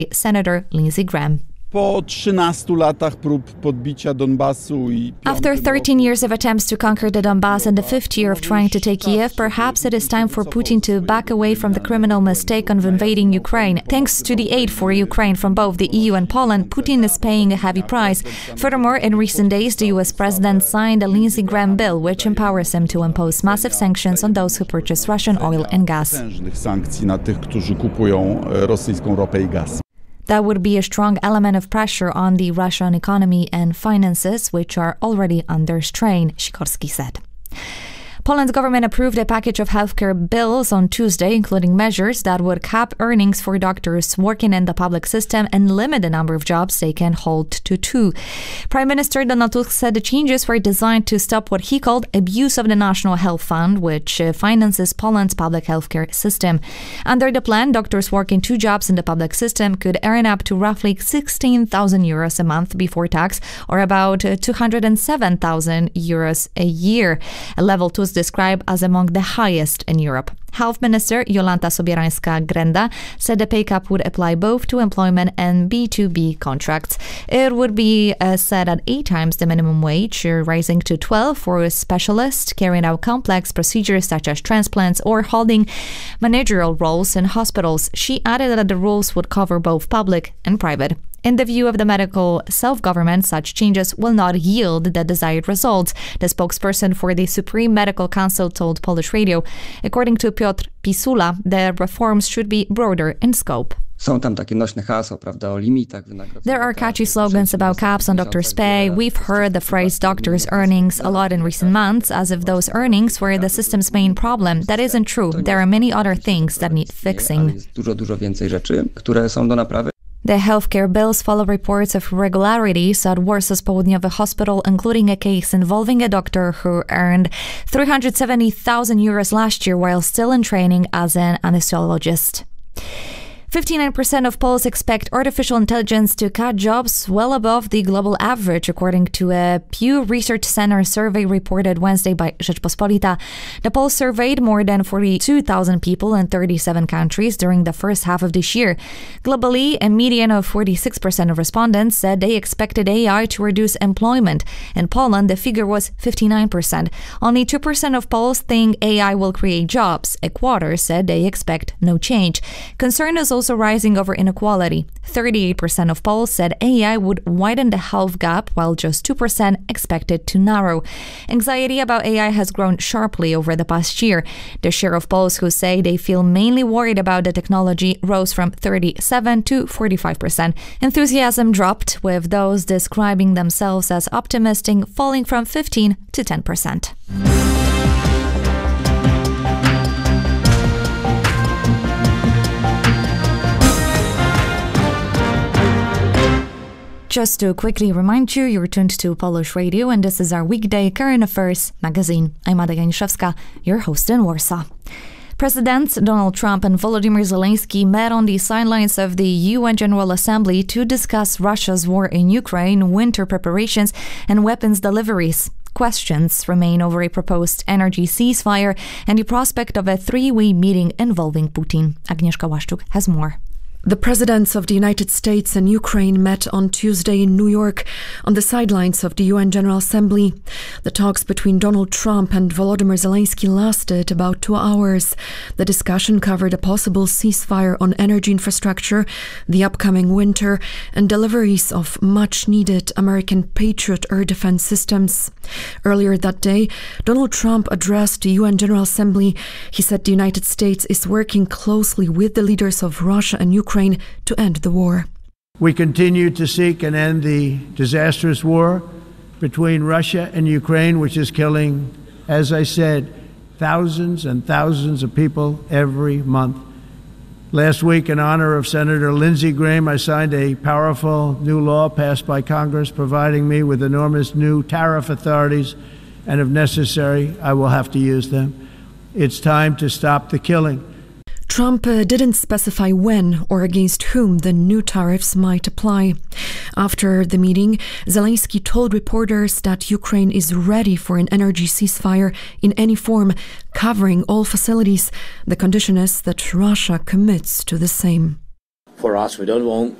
Senator Lindsey Graham. Po 13 latach prób podbicia Donbasu i After 13 years of attempts to conquer the Donbass and the 5th year of trying to take Kiev, perhaps it is time for Putin to back away from the criminal mistake of invading Ukraine. Thanks to the aid for Ukraine from both the EU and Poland, Putin is paying a heavy price. Furthermore, in recent days, the US president signed a Lindsey Graham bill which empowers him to impose massive sanctions on those who purchase Russian oil and gas. Sankcji na tych, którzy kupują rosyjską ropę i gaz. That would be a strong element of pressure on the Russian economy and finances, which are already under strain, Sikorski said. Poland's government approved a package of healthcare bills on Tuesday, including measures that would cap earnings for doctors working in the public system and limit the number of jobs they can hold to 2. Prime Minister Donald Tusk said the changes were designed to stop what he called abuse of the National Health Fund, which finances Poland's public healthcare system. Under the plan, doctors working 2 jobs in the public system could earn up to roughly 16,000 euros a month before tax, or about 207,000 euros a year, a level Tusk described as among the highest in Europe. Health Minister Jolanta Sobierańska-Grenda said the pay cap would apply both to employment and B2B contracts. It would be set at 8 times the minimum wage, rising to 12 for specialists carrying out complex procedures such as transplants or holding managerial roles in hospitals. She added that the rules would cover both public and private. In the view of the medical self-government, such changes will not yield the desired results, the spokesperson for the Supreme Medical Council told Polish radio. According to Piotr Pisula, the reforms should be broader in scope. There are catchy slogans about caps on doctors' pay. We've heard the phrase doctors' earnings a lot in recent months, as if those earnings were the system's main problem. That isn't true. There are many other things that need fixing. The healthcare bills follow reports of irregularities at Warsaw's Południowy Hospital, including a case involving a doctor who earned 370,000 euros last year while still in training as an anesthesiologist. 59% of Poles expect artificial intelligence to cut jobs well above the global average, according to a Pew Research Center survey reported Wednesday by Rzeczpospolita. The poll surveyed more than 42,000 people in 37 countries during the first half of this year. Globally, a median of 46% of respondents said they expected AI to reduce employment. In Poland, the figure was 59%. Only 2% of Poles think AI will create jobs. A quarter said they expect no change. Concern is also rising over inequality. 38% of Poles said AI would widen the health gap, while just 2% expected to narrow. Anxiety about AI has grown sharply over the past year. The share of Poles who say they feel mainly worried about the technology rose from 37% to 45%. Enthusiasm dropped, with those describing themselves as optimistic falling from 15% to 10%. Just to quickly remind you, you're tuned to Polish Radio, and this is our weekday current affairs magazine. I'm Ada Janiszewska, your host in Warsaw. Presidents Donald Trump and Volodymyr Zelensky met on the sidelines of the UN General Assembly to discuss Russia's war in Ukraine, winter preparations, and weapons deliveries. Questions remain over a proposed energy ceasefire and the prospect of a 3-way meeting involving Putin. Agnieszka Łaszczuk has more. The presidents of the United States and Ukraine met on Tuesday in New York on the sidelines of the UN General Assembly. The talks between Donald Trump and Volodymyr Zelensky lasted about 2 hours. The discussion covered a possible ceasefire on energy infrastructure, the upcoming winter, and deliveries of much-needed American Patriot air defense systems. Earlier that day, Donald Trump addressed the UN General Assembly. He said the United States is working closely with the leaders of Russia and Ukraine to end the war. We continue to seek and end the disastrous war between Russia and Ukraine, which is killing, as I said, thousands and thousands of people every month. Last week, in honor of Senator Lindsey Graham, I signed a powerful new law passed by Congress providing me with enormous new tariff authorities, and if necessary, I will have to use them. It's time to stop the killing. Trump didn't specify when or against whom the new tariffs might apply. After the meeting, Zelensky told reporters that Ukraine is ready for an energy ceasefire in any form, covering all facilities. The condition is that Russia commits to the same. For us, we don't want